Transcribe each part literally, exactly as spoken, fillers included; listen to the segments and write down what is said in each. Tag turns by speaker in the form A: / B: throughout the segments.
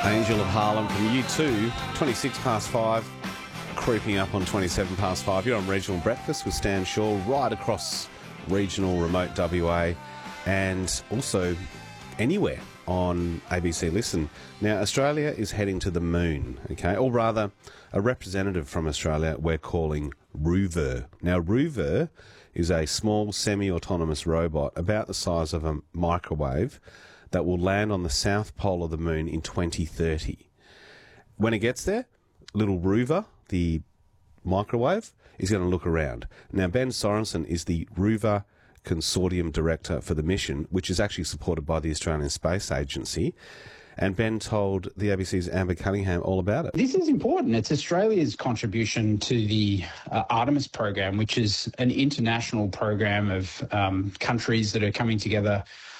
A: Angel of Harlem from U two, twenty-six past five, creeping up on twenty-seven past five. You're on Regional Breakfast with Stan Shaw, right across regional remote W A and also anywhere on A B C Listen. Now, Australia is heading to the moon, okay? Or rather, a representative from Australia we're calling Rover. Now, Rover is a small semi-autonomous robot about the size of a microwave that will land on the south pole of the moon in twenty thirty. When it gets there, little Rover, the microwave, is going to look around. Now, Ben Sorensen is the Rover Consortium Director for the mission, which is actually supported by the Australian Space Agency. And Ben told the A B C's Amber Cunningham all about it.
B: This is important. It's Australia's contribution to the uh, Artemis program, which is an international program of um, countries that are coming together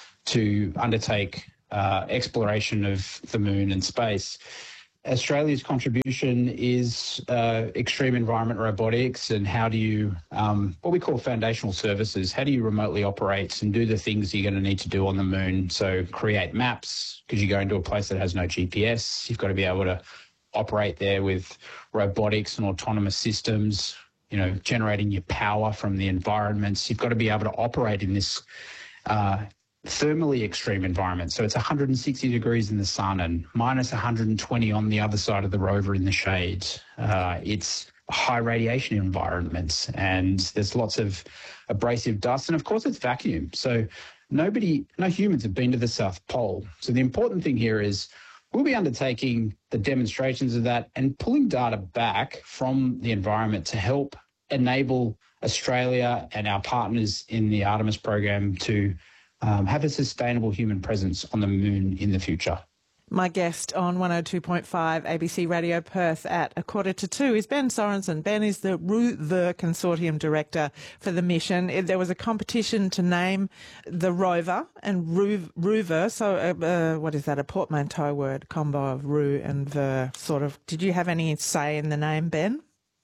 B: to undertake uh, exploration of the moon and space. Australia's contribution is uh, extreme environment robotics and how do you, um, what we call foundational services, how do you remotely operate and do the things you're going to need to do on the moon? So create maps, because you go into a place that has no G P S. You've got to be able to operate there with robotics and autonomous systems, you know, generating your power from the environments. You've got to be able to operate in this uh, thermally extreme environment. So it's one hundred sixty degrees in the sun and minus one hundred twenty on the other side of the rover in the shade. Uh, it's high radiation environments and there's lots of abrasive dust. And of course it's vacuum. So nobody, no humans have been to the South Pole. So the important thing here is we'll be undertaking the demonstrations of that and pulling data back from the environment to help enable Australia and our partners in the Artemis program to Um, have a sustainable human presence on the moon in the future.
C: My guest on one oh two point five A B C Radio Perth at a quarter to two is Ben Sorensen. Ben is the Rover Consortium Director for the mission. There was a competition to name the rover and Rover, so uh, uh, what is that, a portmanteau word, combo of Ru and Ver, sort of. Did you have any say in the name, Ben?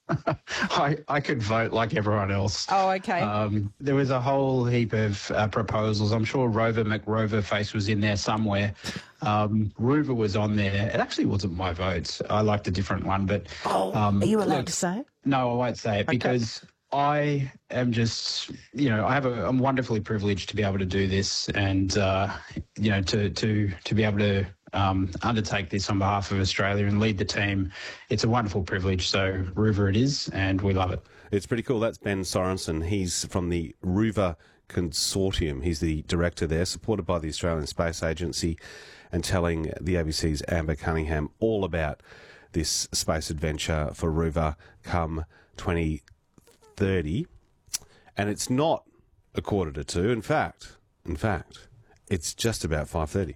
B: I, I could vote like everyone else.
C: Oh, okay.
B: Um, there was a whole heap of uh, proposals. I'm sure Rover McRoverface was in there somewhere. Um, Rover was on there. It actually wasn't my vote. I liked a different one. But
C: oh,
B: um,
C: are you allowed
B: look,
C: to say it?
B: No, I won't say it
C: okay.
B: because I am just, you know, I have a, I'm wonderfully privileged to be able to do this and, uh, you know, to, to, to be able to Um, undertake this on behalf of Australia and lead the team. It's a wonderful privilege. So Rover it is, and we love it.
A: It's pretty cool. That's Ben Sorensen. He's from the Rover Consortium. He's the director there, supported by the Australian Space Agency, and telling the A B C's Amber Cunningham all about this space adventure for Rover come twenty thirty. And it's not a quarter to two. In fact, in fact, it's just about five thirty.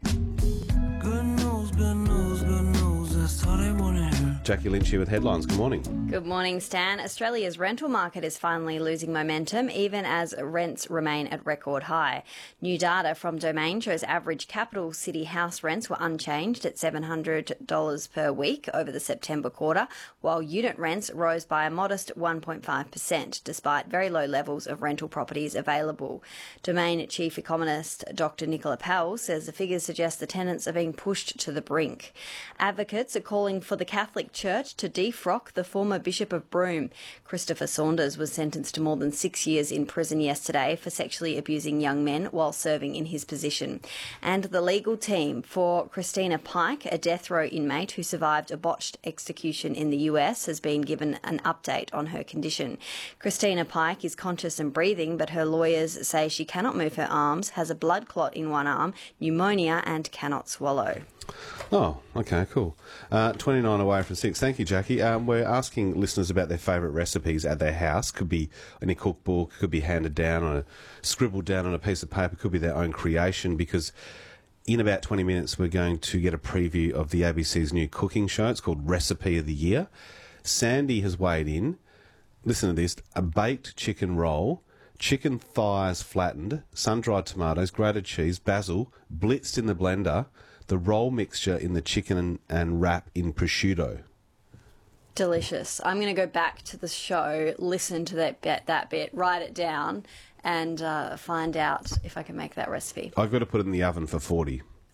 A: Jackie Lynch here with headlines. Good morning.
D: Good morning, Stan. Australia's rental market is finally losing momentum, even as rents remain at record high. New data from Domain shows average capital city house rents were unchanged at seven hundred dollars per week over the September quarter, while unit rents rose by a modest one point five percent, despite very low levels of rental properties available. Domain chief economist Doctor Nicola Powell says the figures suggest the tenants are being pushed to the brink. Advocates are calling for the Catholic Church to defrock the former Bishop of Broome. Christopher Saunders was sentenced to more than six years in prison yesterday for sexually abusing young men while serving in his position. And the legal team for Christina Pike, a death row inmate who survived a botched execution in the U S, has been given an update on her condition. Christina Pike is conscious and breathing, but her lawyers say she cannot move her arms, has a blood clot in one arm, pneumonia, and cannot swallow.
A: Oh, okay, cool. Uh, twenty-nine away from six. Thank you, Jackie. Um, we're asking listeners about their favourite recipes at their house. Could be in a cookbook, could be handed down on a, scribbled down on a piece of paper, could be their own creation, because in about twenty minutes we're going to get a preview of the A B C's new cooking show. It's called Recipe of the Year. Sandy has weighed in. Listen to this. A baked chicken roll, chicken thighs flattened, sun-dried tomatoes, grated cheese, basil, blitzed in the blender, the roll mixture in the chicken and, and wrap in prosciutto.
D: Delicious. I'm going to go back to the show, listen to that bit, that bit, write it down, and uh, find out if I can make that recipe.
A: I've got to put it in the oven for forty.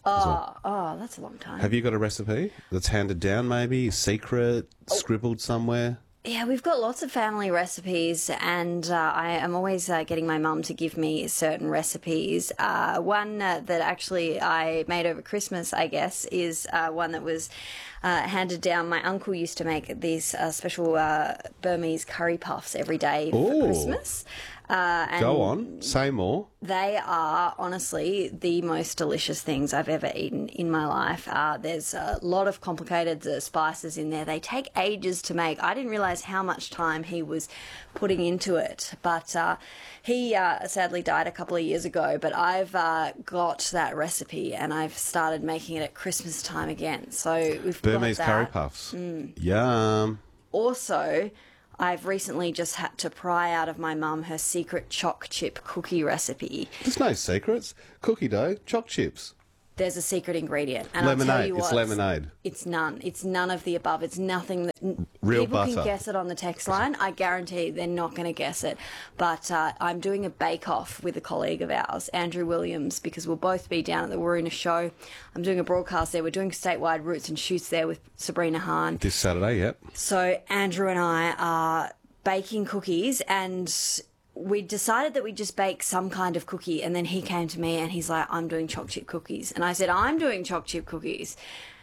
D: Oh, oh, that's a long time.
A: Have you got a recipe that's handed down, maybe? Secret, scribbled somewhere?
D: Yeah, we've got lots of family recipes, and uh, I am always uh, getting my mum to give me certain recipes. Uh, one uh, that actually I made over Christmas, I guess, is uh, one that was uh, handed down. My uncle used to make these uh, special uh, Burmese curry puffs every day for
A: Ooh.
D: Christmas. Uh, and
A: Go on, say more.
D: They are honestly the most delicious things I've ever eaten in my life. Uh, there's a lot of complicated uh, spices in there. They take ages to make. I didn't realise how much time he was putting into it. But uh, he uh, sadly died a couple of years ago. But I've uh, got that recipe and I've started making it at Christmas time again. So we've
A: Burmese
D: got that.
A: curry puffs. Mm. Yum.
D: Also, I've recently just had to pry out of my mum her secret choc chip cookie recipe.
A: There's no secrets. Cookie dough, choc chips.
D: There's a secret ingredient. And
A: Lemonade.
D: I'll tell you what,
A: it's lemonade.
D: It's none. It's none of the above. It's nothing that...
A: Real
D: people
A: butter.
D: can guess it on the text line. I guarantee they're not going to guess it. But uh, I'm doing a bake-off with a colleague of ours, Andrew Williams, because we'll both be down at the Waroona show. I'm doing a broadcast there. We're doing statewide Roots and Shoots there with Sabrina Hahn.
A: This Saturday, yep.
D: So Andrew and I are baking cookies, and we decided that we'd just bake some kind of cookie, and then he came to me and he's like, I'm doing choc chip cookies. And I said, I'm doing choc chip cookies.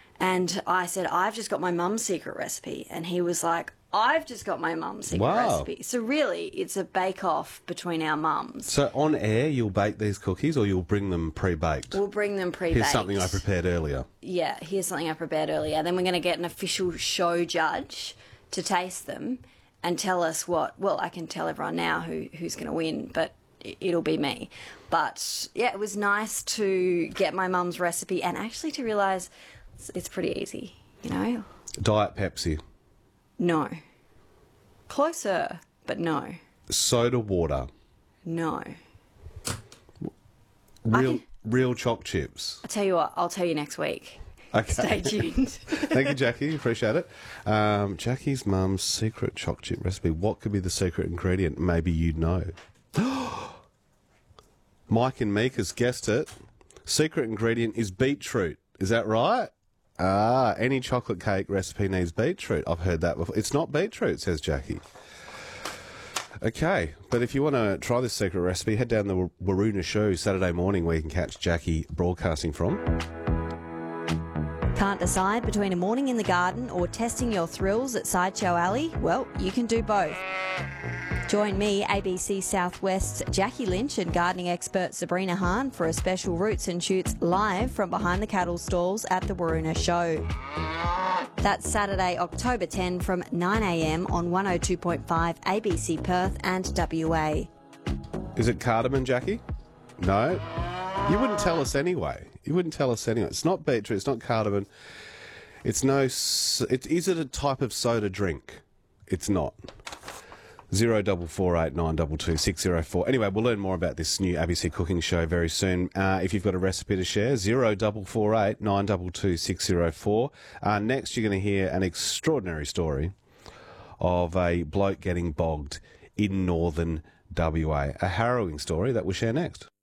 D: And I said, I've just got my mum's secret recipe. And he was like, I've just got my mum's secret
A: Wow.
D: recipe. So really, it's a bake-off between our mums.
A: So on air, you'll bake these cookies or you'll bring them pre-baked?
D: We'll bring them pre-baked.
A: Here's something I prepared earlier.
D: Yeah, here's something I prepared earlier. Then we're going to get an official show judge to taste them and tell us what, well, I can tell everyone now who who's going to win, but it'll be me. But, yeah, it was nice to get my mum's recipe and actually to realise it's, it's pretty easy, you know?
A: Diet Pepsi.
D: No. Closer, but no.
A: Soda water.
D: No.
A: Real,
D: can-
A: real choc chips.
D: I'll tell you what, I'll tell you next week.
A: Okay.
D: Stay tuned.
A: Thank you, Jackie. Appreciate it. Um, Jackie's mum's secret choc chip recipe. What could be the secret ingredient? Maybe you'd know. Mike and Meek has guessed it. Secret ingredient is beetroot. Is that right? Ah, any chocolate cake recipe needs beetroot. I've heard that before. It's not beetroot, says Jackie. Okay, but if you want to try this secret recipe, head down the Waroona show Saturday morning where you can catch Jackie broadcasting from.
D: Can't decide between a morning in the garden or testing your thrills at Sideshow Alley? Well, you can do both. Join me, A B C Southwest's Jackie Lynch and gardening expert Sabrina Hahn for a special Roots and Shoots live from behind the cattle stalls at the Waroona show. That's Saturday, October tenth from nine a m on one oh two point five A B C Perth and W A.
A: Is it cardamom, Jackie? No? You wouldn't tell us anyway. You wouldn't tell us anyway. It's not beetroot. It's not cardamom. It's no... s- It, is it a type of soda drink? It's not. Zero double four eight nine double two six zero four. Anyway, we'll learn more about this new A B C cooking show very soon. Uh, if you've got a recipe to share, zero double four eight nine double two six zero four. Uh, next, you're going to hear an extraordinary story of a bloke getting bogged in northern W A. A harrowing story that we'll share next.